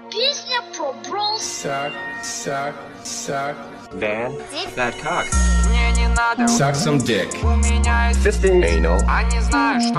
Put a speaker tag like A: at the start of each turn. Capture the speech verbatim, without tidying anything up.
A: Песня про Brawl
B: Suck, suck, suck.
C: Van, that cock.
D: Мне не надо,
B: Suck some dick.
D: у меня есть
C: Fisting anal.
D: Они знают, что